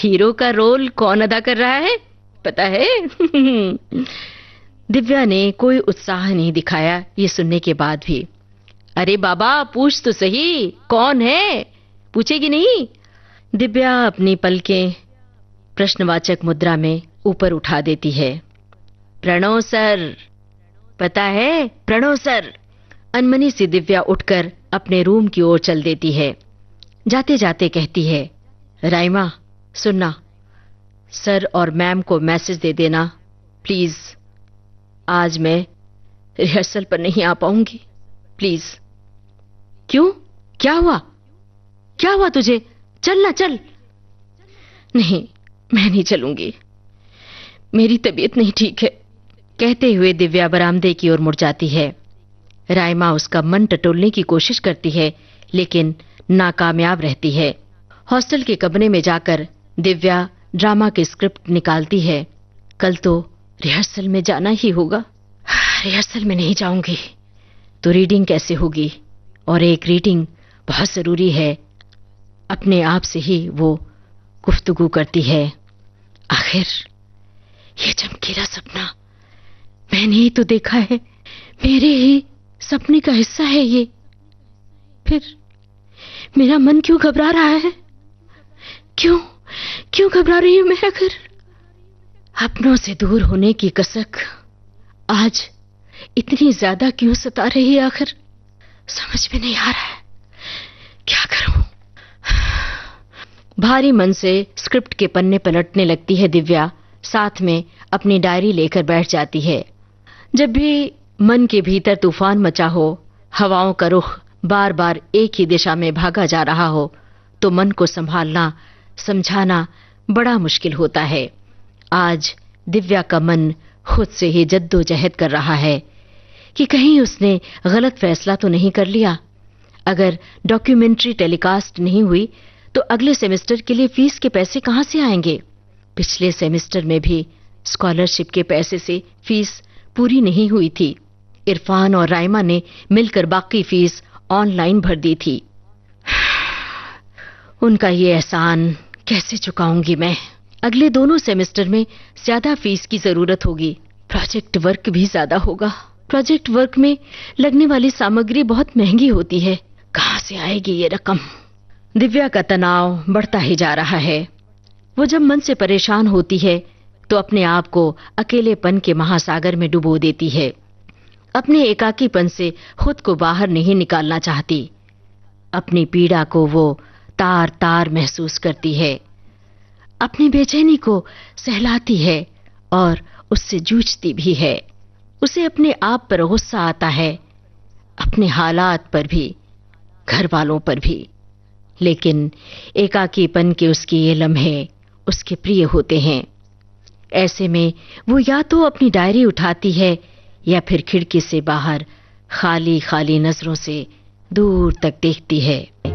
Hero का role कौन अदा कर रहा है पता है? दिव्या ने कोई उत्साह नहीं दिखाया ये सुनने के बाद भी। अरे बाबा पूछ तो सही, कौन है? पूछेगी नहीं? दिव्या अपनी पलकें प्रश्नवाचक मुद्रा में ऊपर उठा देती है। प्रणव सर, पता है प्रणव सर। अनमनी सी दिव्या उठकर अपने रूम की ओर चल देती है। जाते जाते कहती है, राइमा सुनना, सर और मैम को मैसेज दे देना प्लीज। आज मैं रिहर्सल पर नहीं आ पाऊंगी, प्लीज। क्यों, क्या हुआ? क्या हुआ तुझे? चल ना चल। नहीं, मैं नहीं चलूंगी, मेरी तबीयत नहीं ठीक है, कहते हुए दिव्या बरामदे की ओर मुड़ जाती है। राइमा उसका मन टटोलने की कोशिश करती है लेकिन नाकामयाब रहती है। हॉस्टल के कमरे में जाकर दिव्या ड्रामा की स्क्रिप्ट निकालती है। कल तो रिहर्सल में जाना ही होगा। रिहर्सल में नहीं जाऊंगी तो रीडिंग कैसे होगी? और एक रीडिंग बहुत जरूरी है। अपने आप से ही वो गुफ्तगू करती है। आखिर ये चमकीला सपना मैंने ही तो देखा है, मेरे ही सपने का हिस्सा है ये। फिर मेरा मन क्यों घबरा रहा है? क्यों घबरा रही हूं मैं? आखिर अपनों से दूर होने की कसक आज इतनी ज्यादा क्यों सता रही है? आखिर समझ में नहीं आ रहा है, क्या करूं? भारी मन से स्क्रिप्ट के पन्ने पलटने लगती है दिव्या। साथ में अपनी डायरी लेकर बैठ जाती है। जब भी मन के भीतर तूफान मचा हो, हवाओं का रुख बार बार एक ही दिशा में भागा जा रहा हो, तो मन को संभालना, समझाना बड़ा मुश्किल होता है। आज दिव्या का मन खुद से ही जद्दोजहद कर रहा है कि कहीं उसने गलत फैसला तो नहीं कर लिया। अगर डॉक्यूमेंट्री टेलीकास्ट नहीं हुई तो अगले सेमेस्टर के लिए फीस के पैसे कहां से आएंगे? पिछले सेमेस्टर में भी स्कॉलरशिप के पैसे से फीस पूरी नहीं हुई थी। इरफान और राइमा ने मिलकर बाकी फीस ऑनलाइन भर दी थी। उनका ये एहसान कैसे चुकाऊंगी मैं? अगले दोनों सेमेस्टर में ज्यादा फीस की जरूरत होगी। प्रोजेक्ट वर्क भी ज्यादा होगा। प्रोजेक्ट वर्क में लगने वाली सामग्री बहुत महंगी होती है। कहां से आएगी ये रकम? दिव्या का तनाव बढ़ता ही जा रहा है। वो जब मन से परेशान होती है तो अपने आप को अकेलेपन के महासागर में डुबो देती है। अपने एकाकीपन से खुद को बाहर नहीं निकालना चाहती। अपनी पीड़ा को वो तार तार महसूस करती है। अपनी बेचैनी को सहलाती है और उससे जूझती भी है। उसे अपने आप पर गुस्सा आता है, अपने हालात पर भी, घर वालों पर भी। लेकिन एकाकीपन के उसके ये लम्हे उसके प्रिय होते हैं। ऐसे में वो या तो अपनी डायरी उठाती है या फिर खिड़की से बाहर खाली खाली नजरों से दूर तक देखती है।